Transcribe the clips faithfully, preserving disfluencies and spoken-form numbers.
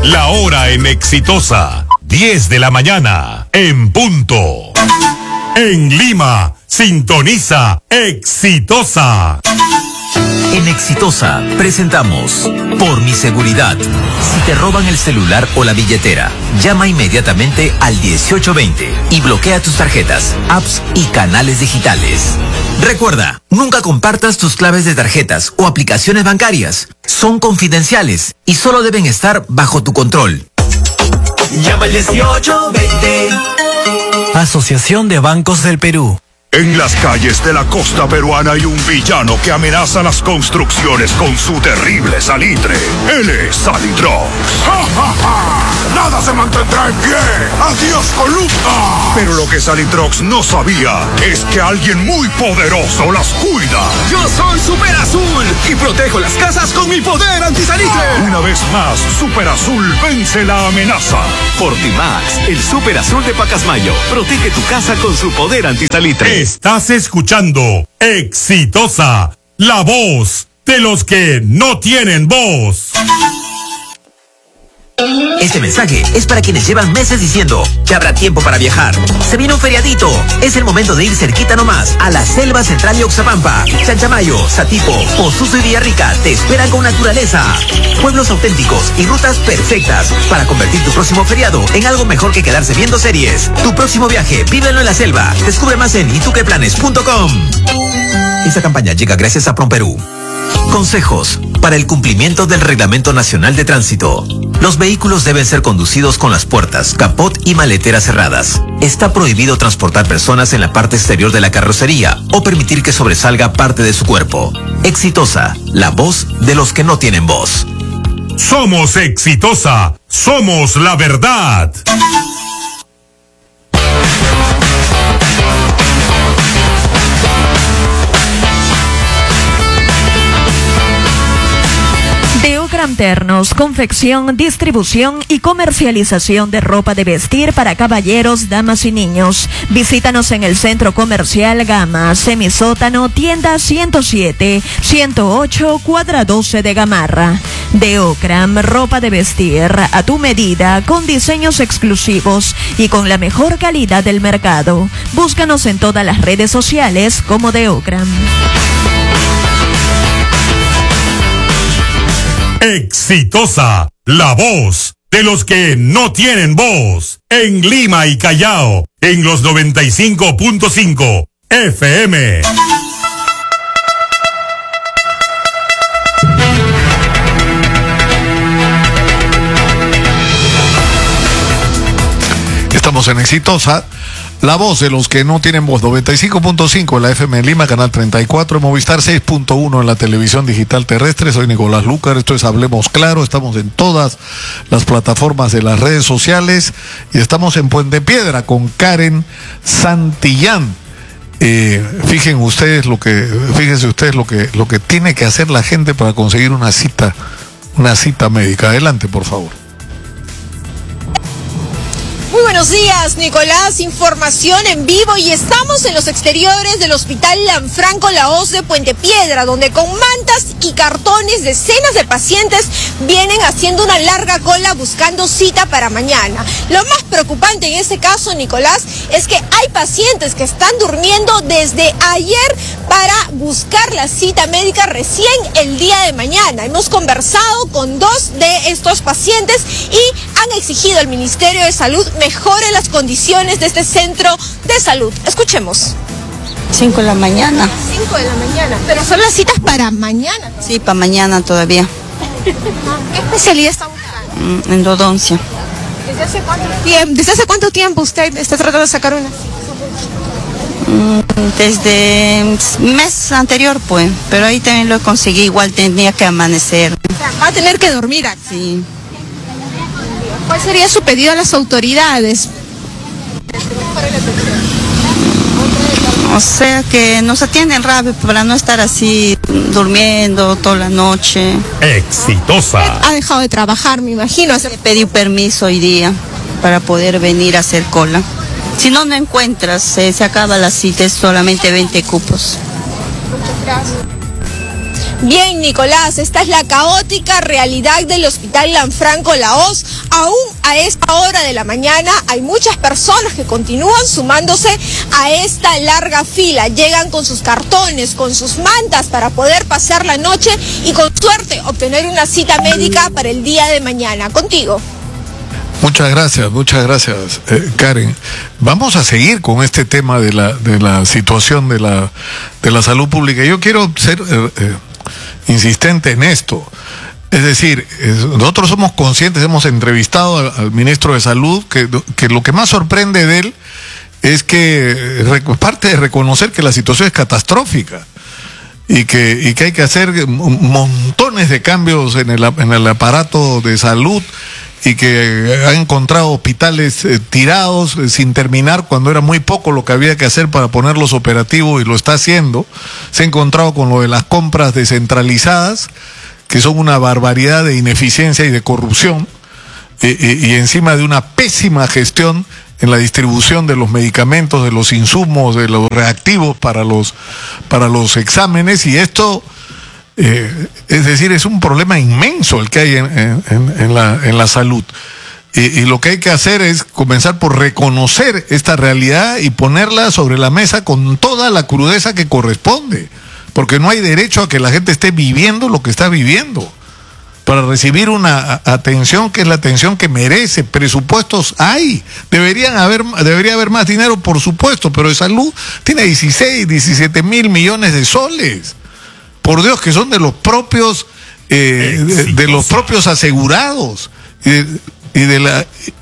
La hora en Exitosa, diez de la mañana, en punto. En Lima, sintoniza Exitosa. En Exitosa presentamos Por mi seguridad. Si te roban el celular o la billetera, llama inmediatamente al dieciocho veinte y bloquea tus tarjetas, apps y canales digitales. Recuerda, nunca compartas tus claves de tarjetas o aplicaciones bancarias. Son confidenciales y solo deben estar bajo tu control. Llama al dieciocho veinte. Asociación de Bancos del Perú. En las calles de la costa peruana hay un villano que amenaza las construcciones con su terrible salitre. Él es Salitrox. ¡Ja, ja, ja! ¡Nada se mantendrá en pie! ¡Adiós, columna! Pero lo que Salitrox no sabía es que alguien muy poderoso las cuida. Yo soy Super Azul y protejo las casas con mi poder antisalitre. Una vez más, Super Azul vence la amenaza. Fortimax, el Super Azul de Pacasmayo. Protege tu casa con su poder antisalitre. Estás escuchando Exitosa, la voz de los que no tienen voz. Este mensaje es para quienes llevan meses diciendo que habrá tiempo para viajar. Se viene un feriadito. Es el momento de ir cerquita nomás a la Selva Central de Oxapampa. Chanchamayo, Satipo, Pozuzo y Villarrica te esperan con naturaleza, pueblos auténticos y rutas perfectas para convertir tu próximo feriado en algo mejor que quedarse viendo series. Tu próximo viaje, vívelo en la selva. Descubre más en ituqueplanes punto com. Esta campaña llega gracias a PromPerú. Consejos para el cumplimiento del Reglamento Nacional de Tránsito. Los vehículos deben ser conducidos con las puertas, capot y maletera cerradas. Está prohibido transportar personas en la parte exterior de la carrocería o permitir que sobresalga parte de su cuerpo. Exitosa, la voz de los que no tienen voz. Somos Exitosa, somos la verdad. Deocram Ternos, confección, distribución y comercialización de ropa de vestir para caballeros, damas y niños. Visítanos en el Centro Comercial Gama, Semisótano, tienda ciento siete, ciento ocho, cuadra doce de Gamarra. Deocram, ropa de vestir a tu medida, con diseños exclusivos y con la mejor calidad del mercado. Búscanos en todas las redes sociales como Deocram. Exitosa, la voz de los que no tienen voz. En Lima y Callao, en los noventa y cinco punto cinco F M. Estamos en Exitosa, la voz de los que no tienen voz. Noventa y cinco punto cinco en la F M en Lima, canal treinta y cuatro, en Movistar seis punto uno en la televisión digital terrestre. Soy Nicolás Lucar, esto es Hablemos Claro. Estamos en todas las plataformas de las redes sociales y estamos en Puente Piedra con Karen Santillán. Eh, fíjense ustedes lo que, fíjense ustedes lo que, lo que tiene que hacer la gente para conseguir una cita, una cita médica. Adelante, por favor. Muy buenos días, Nicolás. Información en vivo y estamos en los exteriores del Hospital Lanfranco La Hoz de Puente Piedra, donde con mantas y cartones decenas de pacientes vienen haciendo una larga cola buscando cita para mañana. Lo más preocupante en este caso, Nicolás, es que hay pacientes que están durmiendo desde ayer para buscar la cita médica recién el día de mañana. Hemos conversado con dos de estos pacientes y han exigido al Ministerio de Salud mejore las condiciones de este centro de salud. Escuchemos. cinco de la mañana. cinco de la mañana. Pero son las citas para mañana. Sí, para mañana todavía. ¿Qué especialidad está buscando? Mm, endodoncia. ¿Desde hace cuánto tiempo, ¿Desde hace cuánto tiempo usted está tratando de sacar una cita? Mm, desde mes anterior, pues. Pero ahí también lo conseguí. Igual tenía que amanecer. O sea, va a tener que dormir aquí. Sí. ¿Cuál sería su pedido a las autoridades? O sea, que nos atienden rápido para no estar así durmiendo toda la noche. Exitosa. Ha dejado de trabajar, me imagino. Pedí permiso hoy día para poder venir a hacer cola. Si no, no encuentras, eh, se acaba la cita, es solamente veinte cupos. Muchas gracias. Bien, Nicolás, esta es la caótica realidad del Hospital Lanfranco Lahoz. Aún a esta hora de la mañana hay muchas personas que continúan sumándose a esta larga fila. Llegan con sus cartones, con sus mantas para poder pasar la noche y con suerte obtener una cita médica para el día de mañana. Contigo. Muchas gracias, muchas gracias, eh, Karen. Vamos a seguir con este tema de la de la situación de la de la salud pública. Yo quiero ser eh, eh, insistente en esto. Es decir, es, nosotros somos conscientes, hemos entrevistado al, al ministro de Salud, que, que lo que más sorprende de él es que re, parte de reconocer que la situación es catastrófica y que, y que hay que hacer montones de cambios en el, en el aparato de salud, y que ha encontrado hospitales eh, tirados eh, sin terminar cuando era muy poco lo que había que hacer para ponerlos operativos, y lo está haciendo. Se ha encontrado con lo de las compras descentralizadas, que son una barbaridad de ineficiencia y de corrupción, eh, eh, y encima de una pésima gestión en la distribución de los medicamentos, de los insumos, de los reactivos para los, para los exámenes, y esto... Eh, es decir, es un problema inmenso el que hay en, en, en, la, en la salud. Y, y lo que hay que hacer es comenzar por reconocer esta realidad y ponerla sobre la mesa con toda la crudeza que corresponde. Porque no hay derecho a que la gente esté viviendo lo que está viviendo. Para recibir una atención que es la atención que merece. Presupuestos hay. Deberían haber, debería haber más dinero, por supuesto, pero de salud tiene dieciséis, diecisiete mil millones de soles. Por Dios, que son de los propios eh, de, de los propios asegurados y de, y de la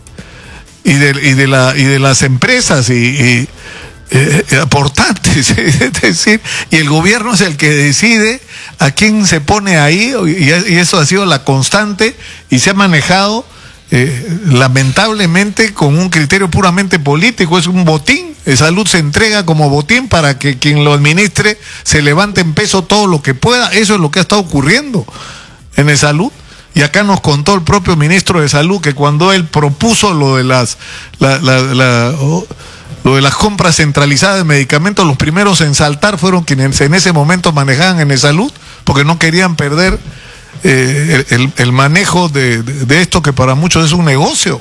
y de, y de la y de las empresas y, y eh, aportantes, es decir, y el gobierno es el que decide a quién se pone ahí, y, y eso ha sido la constante y se ha manejado eh, lamentablemente con un criterio puramente político. Es un botín. Salud se entrega como botín para que quien lo administre se levante en peso todo lo que pueda. Eso es lo que ha estado ocurriendo en el salud. Y acá nos contó el propio ministro de Salud que cuando él propuso lo de las la, la, la, oh, lo de las compras centralizadas de medicamentos, los primeros en saltar fueron quienes en ese momento manejaban en el salud, porque no querían perder eh, el, el, el manejo de, de, de esto, que para muchos es un negocio.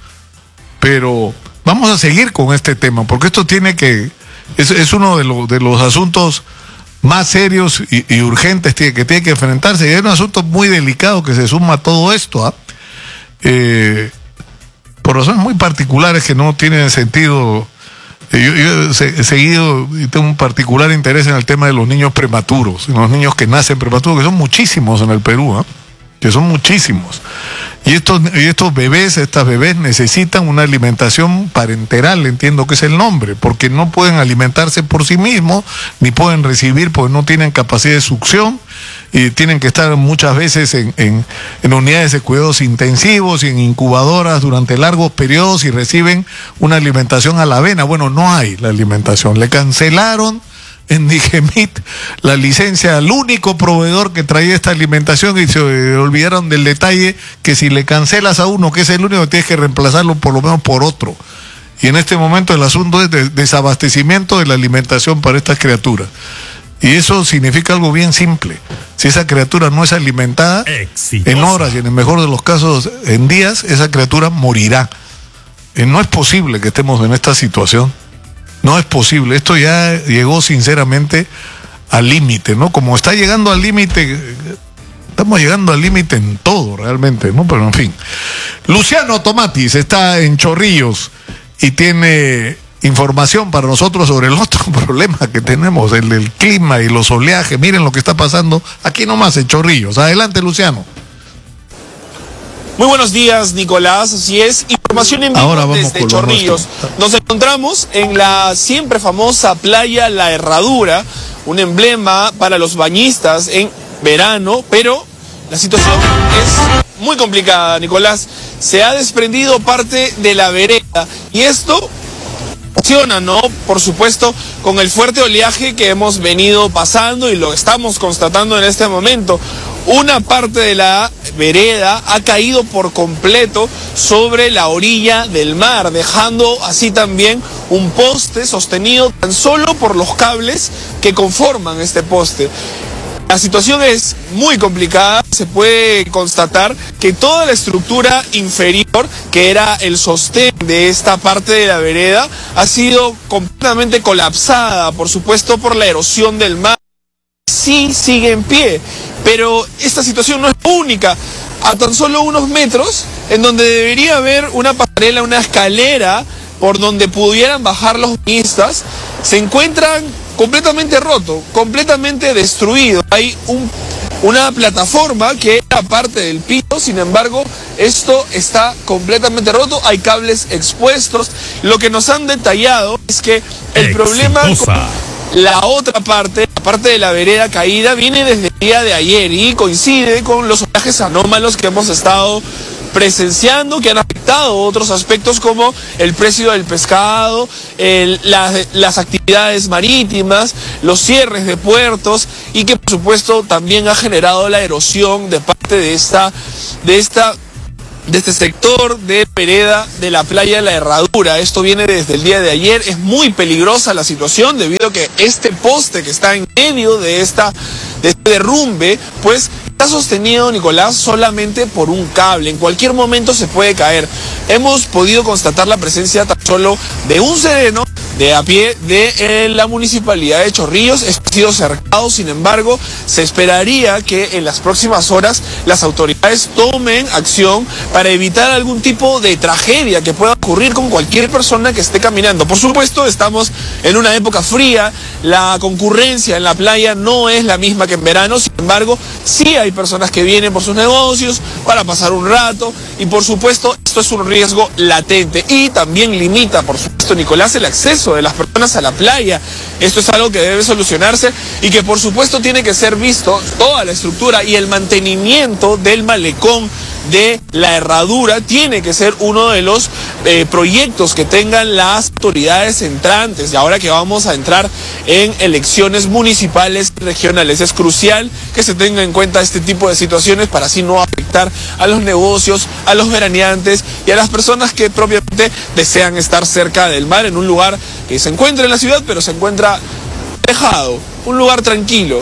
Pero vamos a seguir con este tema, porque esto tiene que, es, es uno de, lo, de los asuntos más serios y, y urgentes que, que tiene que enfrentarse, y es un asunto muy delicado que se suma a todo esto, ¿eh? Eh, por razones muy particulares que no tienen sentido. Yo, yo he seguido y tengo un particular interés en el tema de los niños prematuros, en los niños que nacen prematuros, que son muchísimos en el Perú, ¿eh? que son muchísimos. Y estos, y estos bebés, estas bebés necesitan una alimentación parenteral, entiendo que es el nombre, porque no pueden alimentarse por sí mismos, ni pueden recibir porque no tienen capacidad de succión, y tienen que estar muchas veces en, en, en unidades de cuidados intensivos y en incubadoras durante largos periodos, y reciben una alimentación a la avena. Bueno, no hay la alimentación, le cancelaron en Digemit la licencia al único proveedor que traía esta alimentación, y se olvidaron del detalle que si le cancelas a uno, que es el único, tienes que reemplazarlo por lo menos por otro. Y en este momento el asunto es de desabastecimiento de la alimentación para estas criaturas. Y eso significa algo bien simple. Si esa criatura no es alimentada, exitosa, en horas y en el mejor de los casos en días, esa criatura morirá. Y no es posible que estemos en esta situación. No es posible. Esto ya llegó sinceramente al límite, ¿no? Como está llegando al límite, estamos llegando al límite en todo realmente, ¿no? Pero en fin. Luciano Tomatis está en Chorrillos y tiene información para nosotros sobre el otro problema que tenemos, el del clima y los oleajes. Miren lo que está pasando aquí nomás en Chorrillos. Adelante, Luciano. Muy buenos días, Nicolás. Así es, información en vivo desde Chorrillos. Nos encontramos en la siempre famosa playa La Herradura, un emblema para los bañistas en verano, pero la situación es muy complicada, Nicolás. Se ha desprendido parte de la vereda y esto funciona, ¿no? Por supuesto, con el fuerte oleaje que hemos venido pasando y lo estamos constatando en este momento. Una parte de la vereda ha caído por completo sobre la orilla del mar, dejando así también un poste sostenido tan solo por los cables que conforman este poste. La situación es muy complicada, se puede constatar que toda la estructura inferior, que era el sostén de esta parte de la vereda, ha sido completamente colapsada, por supuesto, por la erosión del mar. Sí sigue en pie, pero esta situación no es única. A tan solo unos metros, en donde debería haber una pasarela, una escalera, por donde pudieran bajar los bañistas, se encuentran completamente roto, completamente destruido. Hay un, una plataforma que era parte del piso, sin embargo, esto está completamente roto, hay cables expuestos. Lo que nos han detallado es que el Exitosa. problema con la otra parte, la parte de la vereda caída, viene desde el día de ayer y coincide con los oleajes anómalos que hemos estado presenciando, que han afectado otros aspectos como el precio del pescado, el, la, las actividades marítimas, los cierres de puertos, y que por supuesto también ha generado la erosión de parte de esta, de esta de este sector de vereda de la playa La Herradura. Esto viene desde el día de ayer. Es muy peligrosa la situación debido a que este poste que está en medio de esta de este derrumbe, pues está sostenido, Nicolás, solamente por un cable. En cualquier momento se puede caer. Hemos podido constatar la presencia tan solo de un sereno de a pie de eh, la municipalidad de Chorrillos. Esto ha sido cercado, sin embargo, se esperaría que en las próximas horas las autoridades tomen acción para evitar algún tipo de tragedia que pueda ocurrir con cualquier persona que esté caminando. Por supuesto, estamos en una época fría, la concurrencia en la playa no es la misma que en verano, sin embargo, sí hay personas que vienen por sus negocios para pasar un rato, y por supuesto, esto es un riesgo latente y también limita, por supuesto, Nicolás, el acceso de las personas a la playa. Esto es algo que debe solucionarse y que por supuesto tiene que ser visto toda la estructura y el mantenimiento del malecón de La Herradura tiene que ser uno de los eh, proyectos que tengan las autoridades entrantes. Y ahora que vamos a entrar en elecciones municipales y regionales, es crucial que se tenga en cuenta este tipo de situaciones para así no afectar a los negocios, a los veraneantes y a las personas que propiamente desean estar cerca del mar, en un lugar que se encuentra en la ciudad, pero se encuentra alejado, un lugar tranquilo.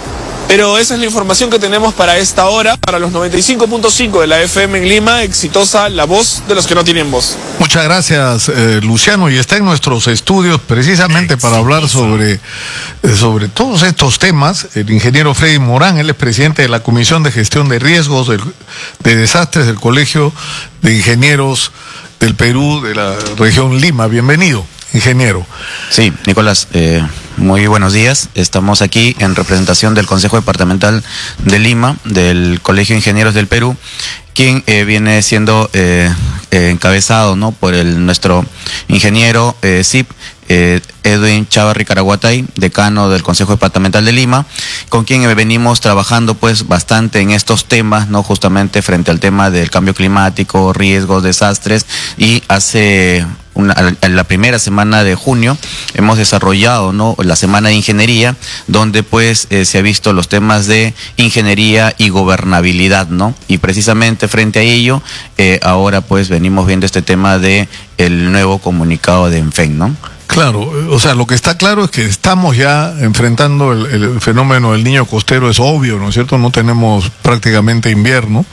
Pero esa es la información que tenemos para esta hora, para los noventa y cinco punto cinco de la F M en Lima. Exitosa, la voz de los que no tienen voz. Muchas gracias, eh, Luciano, y está en nuestros estudios precisamente para hablar sobre, eh, sobre todos estos temas el ingeniero Freddy Morán. Él es presidente de la Comisión de Gestión de Riesgos del, de Desastres del Colegio de Ingenieros del Perú, de la región Lima. Bienvenido, ingeniero. Sí, Nicolás, eh, muy buenos días. Estamos aquí en representación del Consejo Departamental de Lima, del Colegio de Ingenieros del Perú, quien eh, viene siendo eh, eh, encabezado, ¿no?, por el nuestro ingeniero eh, S I P, eh, Edwin Chávarri Caraguatay, decano del Consejo Departamental de Lima, con quien eh, venimos trabajando pues bastante en estos temas, ¿no?, justamente frente al tema del cambio climático, riesgos, desastres, y hace Una, en la primera semana de junio hemos desarrollado, ¿no?, la semana de ingeniería, donde pues eh, se ha visto los temas de ingeniería y gobernabilidad, ¿no? Y precisamente frente a ello, eh, ahora pues venimos viendo este tema de el nuevo comunicado de ENFEN, ¿no? Claro, o sea, lo que está claro es que estamos ya enfrentando el, el fenómeno del niño costero, es obvio, ¿no es cierto? No tenemos prácticamente invierno,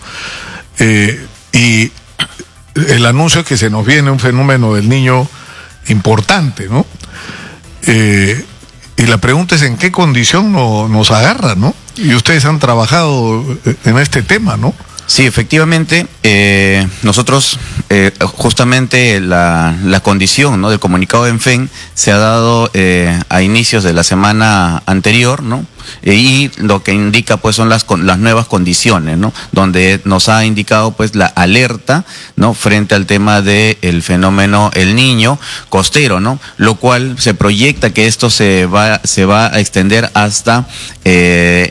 eh, y el anuncio es que se nos viene un fenómeno del niño importante, ¿no? Eh, y la pregunta es en qué condición no, nos agarra, ¿no? Y ustedes han trabajado en este tema, ¿no? Sí, efectivamente, eh, nosotros eh, justamente la, la condición, ¿no?, del comunicado de ENFEN se ha dado eh, a inicios de la semana anterior, ¿no? Y lo que indica pues son las las nuevas condiciones, ¿no?, donde nos ha indicado pues la alerta, ¿no?, frente al tema de el fenómeno El Niño costero, ¿no?, lo cual se proyecta que esto se va se va a extender hasta eh,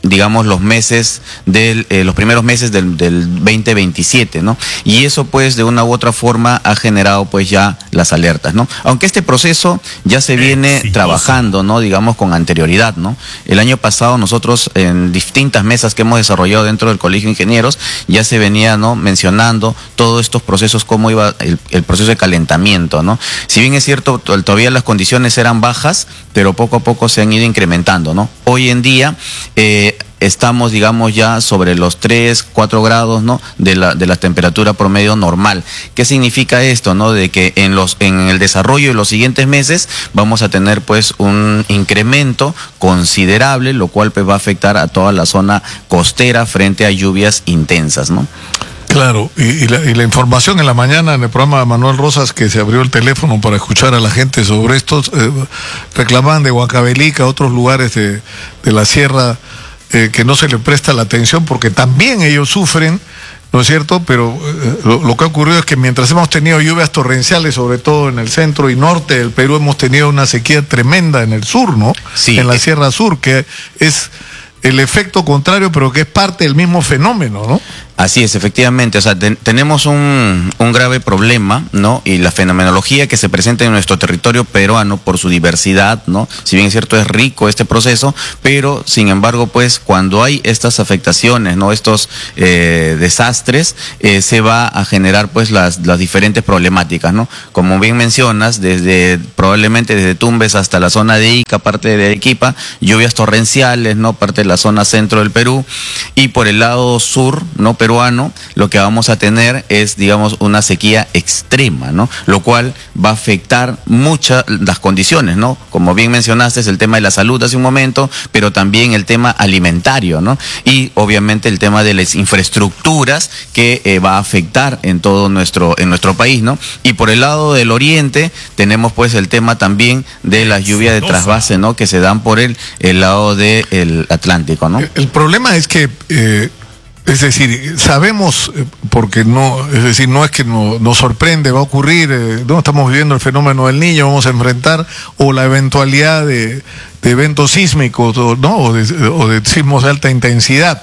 digamos, los meses del, eh, los primeros meses del, del veinte veintisiete, ¿no? Y eso, pues, de una u otra forma ha generado, pues, ya las alertas, ¿no? Aunque este proceso ya se viene Exitoso. trabajando, ¿no? Digamos, con anterioridad, ¿no? El año pasado nosotros, en distintas mesas que hemos desarrollado dentro del Colegio de Ingenieros, ya se venía, ¿no?, mencionando todos estos procesos, cómo iba el, el proceso de calentamiento, ¿no? Si bien es cierto, todavía las condiciones eran bajas, pero poco a poco se han ido incrementando, ¿no? Hoy en día, eh, estamos, digamos, ya sobre los tres, cuatro grados, ¿no?, de la, de la temperatura promedio normal. ¿Qué significa esto, no? De que en los, en el desarrollo de los siguientes meses vamos a tener, pues, un incremento considerable, lo cual, pues, va a afectar a toda la zona costera frente a lluvias intensas, ¿no? Claro, y, y, la, y la información en la mañana en el programa de Manuel Rosas, que se abrió el teléfono para escuchar a la gente sobre estos, eh, reclamaban de Huancavelica, otros lugares de, de la sierra, eh, que no se le presta la atención porque también ellos sufren, ¿no es cierto? Pero eh, lo, lo que ha ocurrido es que mientras hemos tenido lluvias torrenciales, sobre todo en el centro y norte del Perú, hemos tenido una sequía tremenda en el sur, ¿no? Sí. En la Sierra Sur, que es el efecto contrario, pero que es parte del mismo fenómeno, ¿no? Así es, efectivamente, o sea, ten, tenemos un, un grave problema, ¿no? Y la fenomenología que se presenta en nuestro territorio peruano por su diversidad, ¿no? Si bien es cierto, es rico este proceso, pero sin embargo, pues, cuando hay estas afectaciones, ¿no?, estos eh, desastres, eh, se va a generar, pues, las, las diferentes problemáticas, ¿no? Como bien mencionas, desde, probablemente desde Tumbes hasta la zona de Ica, parte de Arequipa, lluvias torrenciales, ¿no?, parte de la zona centro del Perú, y por el lado sur, ¿no?, peruano, lo que vamos a tener es, digamos, una sequía extrema, ¿no? Lo cual va a afectar muchas las condiciones, ¿no? Como bien mencionaste, es el tema de la salud hace un momento, pero también el tema alimentario, ¿no? Y obviamente el tema de las infraestructuras que eh, va a afectar en todo nuestro, en nuestro país, ¿no? Y por el lado del oriente tenemos, pues, el tema también de las lluvias de trasvase, ¿no?, que se dan por el, el lado del Atlántico, ¿no? El, el problema es que eh... es decir, sabemos, porque no, es decir, no es que no, nos sorprende, va a ocurrir, eh, no estamos viviendo el fenómeno del Niño, vamos a enfrentar, o la eventualidad de, de eventos sísmicos, o, ¿no? o, de, o de sismos de alta intensidad.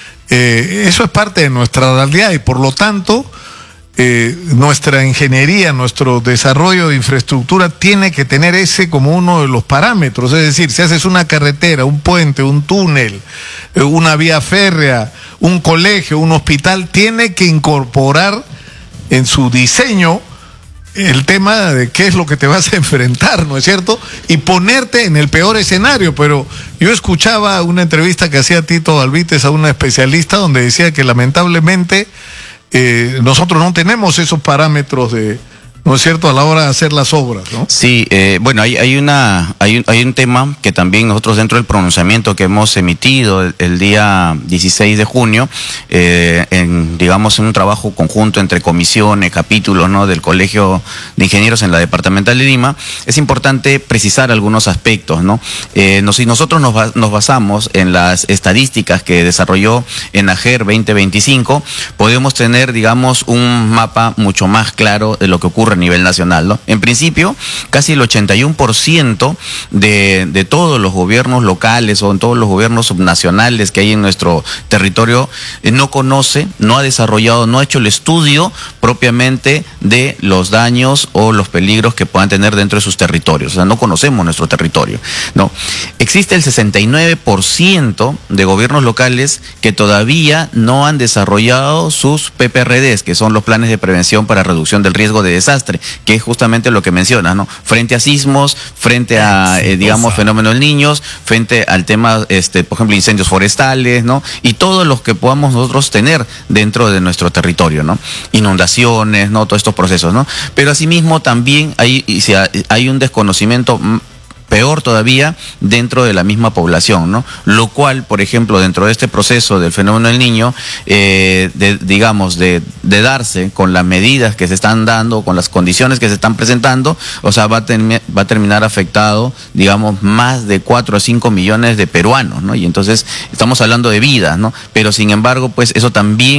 Eh, eso es parte de nuestra realidad y por lo tanto, eh, nuestra ingeniería, nuestro desarrollo de infraestructura tiene que tener ese como uno de los parámetros. Es decir, si haces una carretera, un puente, un túnel, eh, una vía férrea, un colegio, un hospital, tiene que incorporar en su diseño el tema de qué es lo que te vas a enfrentar, ¿no es cierto? Y ponerte en el peor escenario. Pero yo escuchaba una entrevista que hacía Tito Albites a una especialista donde decía que lamentablemente eh, nosotros no tenemos esos parámetros de, ¿no es cierto?, a la hora de hacer las obras, ¿no? Sí, eh, bueno, hay, hay una hay un, hay un tema que también nosotros dentro del pronunciamiento que hemos emitido el, el día dieciséis de junio, eh, en, digamos, en un trabajo conjunto entre comisiones, capítulos, ¿no?, del Colegio de Ingenieros en la Departamental de Lima, es importante precisar algunos aspectos, ¿no? Eh, nos, si nosotros nos, nos basamos en las estadísticas que desarrolló ENAGER veinte veinticinco, podemos tener, digamos, un mapa mucho más claro de lo que ocurre a nivel nacional, ¿no? En principio, casi el ochenta y uno por ciento de, de todos los gobiernos locales o en todos los gobiernos subnacionales que hay en nuestro territorio eh, no conoce, no ha desarrollado, no ha hecho el estudio propiamente de los daños o los peligros que puedan tener dentro de sus territorios. O sea, no conocemos nuestro territorio, ¿no? Existe el sesenta y nueve por ciento de gobiernos locales que todavía no han desarrollado sus P P R Ds, que son los planes de prevención para reducción del riesgo de desastre, que es justamente lo que mencionas, ¿no? Frente a sismos, frente a, eh, digamos, fenómenos del Niños, frente al tema, este, por ejemplo, incendios forestales, ¿no? Y todos los que podamos nosotros tener dentro de nuestro territorio, ¿no? Inundaciones, ¿no? Todos estos procesos, ¿no? Pero asimismo también hay, hay un desconocimiento peor todavía dentro de la misma población, ¿no? Lo cual, por ejemplo, dentro de este proceso del fenómeno del Niño, eh, de, digamos, de, de darse con las medidas que se están dando, con las condiciones que se están presentando, o sea, va a, termi va a terminar afectado, digamos, más de cuatro a cinco millones de peruanos, ¿no? Y entonces estamos hablando de vidas, ¿no? Pero sin embargo, pues eso también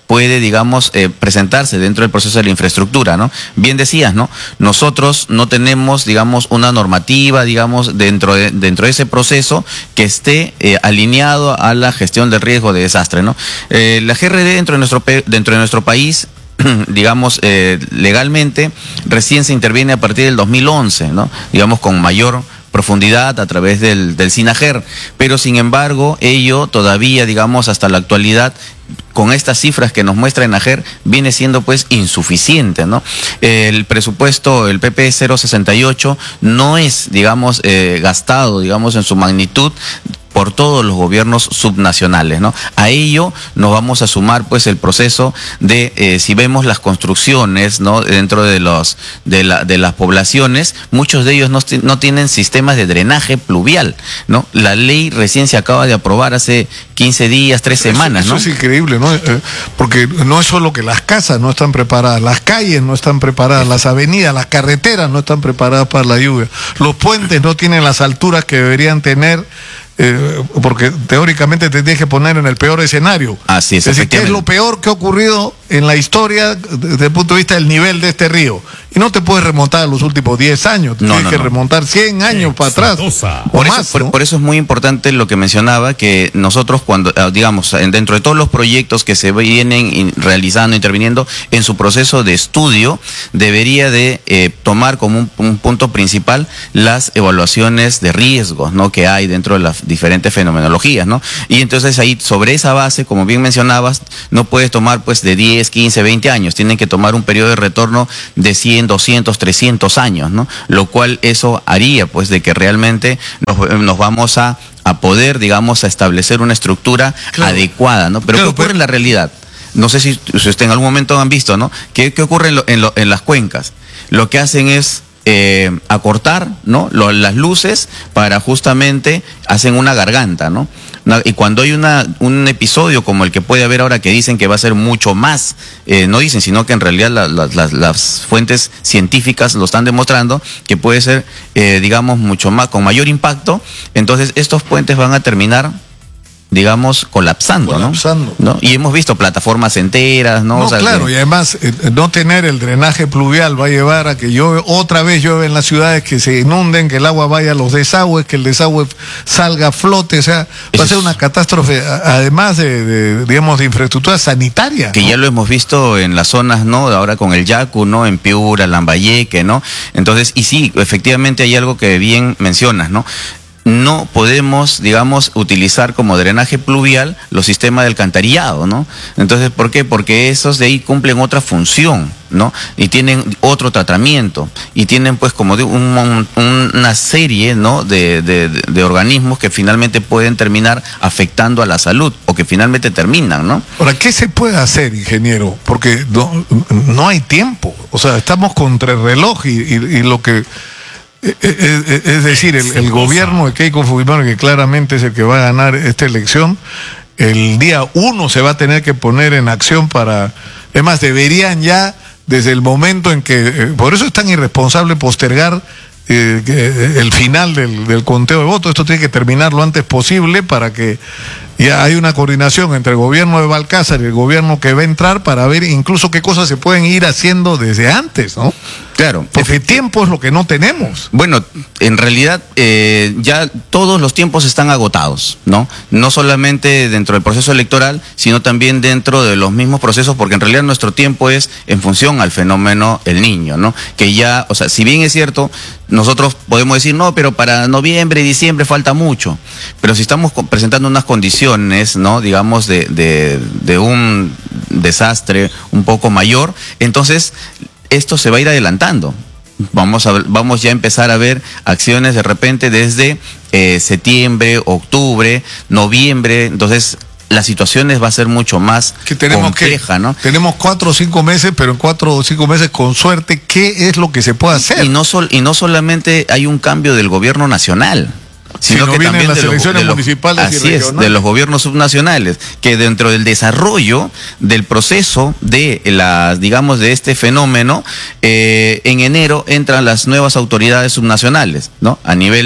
puede, digamos, eh, presentarse dentro del proceso de la infraestructura, ¿no? Bien decías, ¿no? Nosotros no tenemos, digamos, una normativa, digamos, dentro de, dentro de ese proceso que esté eh, alineado a la gestión del riesgo de desastre, ¿no? Eh, la G R D dentro de nuestro, dentro de nuestro país, digamos, eh, legalmente, recién se interviene a partir del dos mil once, ¿no? Digamos, con mayor profundidad a través del, del SINAGER, pero sin embargo, ello todavía, digamos, hasta la actualidad, con estas cifras que nos muestra ENAGER, viene siendo pues insuficiente, ¿no? El presupuesto, el P P cero sesenta y ocho, no es, digamos, eh, gastado, digamos, en su magnitud por todos los gobiernos subnacionales, ¿no? A ello nos vamos a sumar pues el proceso de, eh, si vemos las construcciones, ¿no? Dentro de los de, la, de las poblaciones, muchos de ellos no, no tienen sistemas de drenaje pluvial, ¿no? La ley recién se acaba de aprobar hace quince días, tres semanas, eso, ¿no? Eso es increíble, ¿no? Eh, porque no es solo que las casas no están preparadas, las calles no están preparadas, las avenidas, las carreteras no están preparadas para la lluvia, los puentes no tienen las alturas que deberían tener. Eh, porque teóricamente te tienes que poner en el peor escenario. Así es. Es decir, ¿qué es lo peor que ha ocurrido en la historia desde el punto de vista del nivel de este río? Y no te puedes remontar a los últimos diez años, te no, tienes no, que no. remontar cien años para atrás. Por, más, eso, ¿no? por, por eso es muy importante lo que mencionaba, que nosotros cuando, digamos, dentro de todos los proyectos que se vienen realizando, interviniendo, en su proceso de estudio, debería de eh, tomar como un, un punto principal las evaluaciones de riesgos, ¿no? Que hay dentro de las diferentes fenomenologías, ¿no? Y entonces ahí, sobre esa base, como bien mencionabas, no puedes tomar pues de diez, quince, veinte años, tienen que tomar un periodo de retorno de cien, doscientos, trescientos años, ¿no? Lo cual eso haría pues de que realmente nos, nos vamos a, a poder, digamos, a establecer una estructura claro. adecuada, ¿no? Pero claro, ¿qué ocurre pero... en la realidad? No sé si, si ustedes en algún momento han visto, ¿no? ¿Qué, qué ocurre en, lo, en, lo, en las cuencas? Lo que hacen es Eh, acortar, ¿no? Lo, las luces para justamente hacen una garganta, ¿no? Una, y cuando hay una, un episodio como el que puede haber ahora que dicen que va a ser mucho más, eh, no dicen, sino que en realidad la, la, la, las fuentes científicas lo están demostrando, que puede ser, eh, digamos, mucho más, con mayor impacto, entonces estos puentes van a terminar, digamos, colapsando, colapsando. ¿no? ¿no? Y hemos visto plataformas enteras, ¿no? No, o sea, claro, que... y además eh, no tener el drenaje pluvial va a llevar a que llueve, otra vez llueve en las ciudades, que se inunden, que el agua vaya a los desagües, que el desagüe salga a flote, o sea, Eso va a ser una catástrofe, además de, de, digamos, de infraestructura sanitaria. Que ¿no? ya lo hemos visto en las zonas, ¿no? Ahora con el Yacu, ¿no? En Piura, Lambayeque, ¿no? Entonces, y sí, efectivamente hay algo que bien mencionas, ¿no? No podemos, digamos, utilizar como drenaje pluvial los sistemas de alcantarillado, ¿no? Entonces, ¿por qué? Porque esos de ahí cumplen otra función, ¿no? Y tienen otro tratamiento, y tienen pues como de un, un, una serie, ¿no? De, de, de, de organismos que finalmente pueden terminar afectando a la salud, o que finalmente terminan, ¿no? Ahora, ¿qué se puede hacer, ingeniero? Porque no, no hay tiempo, o sea, estamos contra el reloj, y, y, y lo que... Es decir, el, el gobierno de Keiko Fujimori, que claramente es el que va a ganar esta elección, el día uno se va a tener que poner en acción para... Es más, deberían ya, desde el momento en que... Por eso es tan irresponsable postergar eh, el final del, del conteo de votos. Esto tiene que terminar lo antes posible para que ya hay una coordinación entre el gobierno de Balcázar y el gobierno que va a entrar para ver incluso qué cosas se pueden ir haciendo desde antes, ¿no? Claro. Porque tiempo es lo que no tenemos. Bueno, en realidad eh, ya todos los tiempos están agotados, ¿no? No solamente dentro del proceso electoral, sino también dentro de los mismos procesos, porque en realidad nuestro tiempo es en función al fenómeno El Niño, ¿no? Que ya, o sea, si bien es cierto, nosotros podemos decir, no, pero para noviembre y diciembre falta mucho, pero si estamos presentando unas condiciones, ¿no? Digamos, de, de, de un desastre un poco mayor, entonces esto se va a ir adelantando. Vamos a, vamos ya a empezar a ver acciones de repente desde eh, septiembre, octubre, noviembre. Entonces la situación va a ser mucho más que tenemos compleja, que, ¿no? Tenemos cuatro o cinco meses, pero en cuatro o cinco meses, con suerte, ¿qué es lo que se puede hacer? Y no, sol, y no solamente hay un cambio del gobierno nacional, sino si no que también las de elecciones los, de municipales los, y así regionales. Es, de los gobiernos subnacionales, que dentro del desarrollo del proceso de las, digamos, de este fenómeno, eh, en enero entran las nuevas autoridades subnacionales, ¿no? A nivel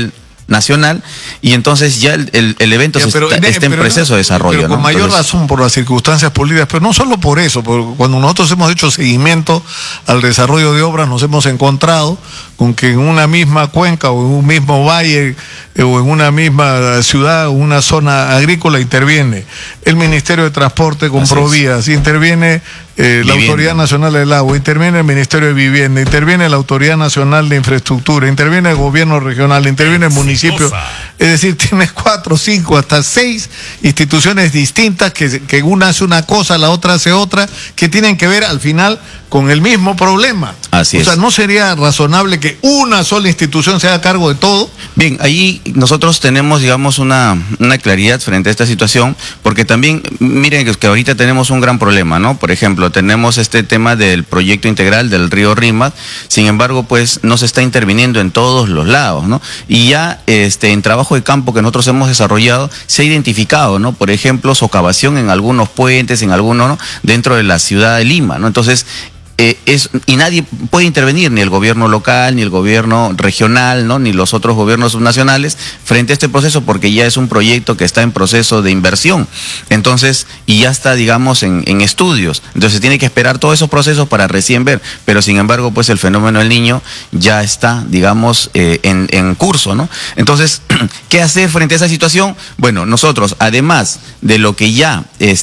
nacional, y entonces ya el, el, el evento ya, pero, se está, está en proceso de desarrollo. Pero con ¿no? mayor entonces, razón por las circunstancias políticas, pero no solo por eso, porque cuando nosotros hemos hecho seguimiento al desarrollo de obras, nos hemos encontrado con que en una misma cuenca o en un mismo valle eh, o en una misma ciudad o una zona agrícola interviene el Ministerio de Transporte con Provías, interviene eh, la Autoridad Nacional del Agua, interviene el Ministerio de Vivienda, interviene la Autoridad Nacional de Infraestructura, interviene el Gobierno Regional, interviene el municipio. Es decir, tienes cuatro, cinco, hasta seis instituciones distintas que, que una hace una cosa, la otra hace otra, que tienen que ver al final con el mismo problema. Así es. O sea, ¿no sería razonable que una sola institución se haga cargo de todo? Bien, ahí nosotros tenemos, digamos, una, una claridad frente a esta situación, porque también, miren que ahorita tenemos un gran problema, ¿no? Por ejemplo, tenemos este tema del proyecto integral del río Rímac, sin embargo, pues no se está interviniendo en todos los lados, ¿no? Y ya este, en trabajo de campo que nosotros hemos desarrollado, se ha identificado, ¿no? Por ejemplo, socavación en algunos puentes, en algunos, ¿no? Dentro de la ciudad de Lima, ¿no? Entonces, Eh, es, y nadie puede intervenir, ni el gobierno local, ni el gobierno regional, ¿no? Ni los otros gobiernos subnacionales frente a este proceso, porque ya es un proyecto que está en proceso de inversión. Entonces, y ya está, digamos, en, en estudios. Entonces, tiene que esperar todos esos procesos para recién ver. Pero, sin embargo, pues el fenómeno del Niño ya está, digamos, eh, en, en curso, ¿no? Entonces, ¿qué hacer frente a esa situación? Bueno, nosotros, además de lo que ya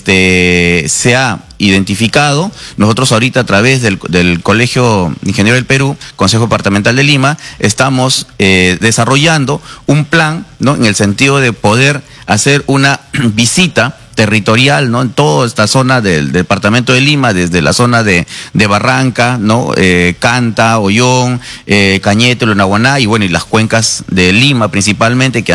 este, se ha identificado, nosotros ahorita a través del, del Colegio Ingeniero del Perú, Consejo Departamental de Lima, estamos eh, desarrollando un plan, ¿no? En el sentido de poder hacer una visita territorial, ¿no? En toda esta zona del, del departamento de Lima, desde la zona de, de Barranca, ¿no? Eh, Canta, Ollón, eh, Cañete, Lunahuaná y bueno, y las cuencas de Lima principalmente, que